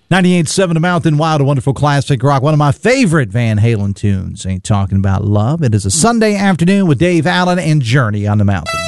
98.7 The Mountain Wild, a wonderful classic rock. One of my favorite Van Halen tunes. Ain't Talking About Love. It is a Sunday afternoon with Dave Allen and Journey on the Mountain.